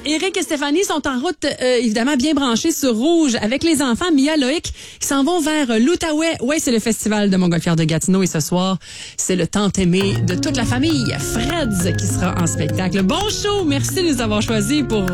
Éric et Stéphanie sont en route, évidemment, bien branchés sur Rouge avec les enfants. Mia, Loïc, qui s'en vont vers l'Outaouais. Ouais, c'est le festival de Montgolfière de Gatineau et ce soir, c'est le tant aimé de toute la famille, Freds, qui sera en spectacle. Bon show! Merci de nous avoir choisis pour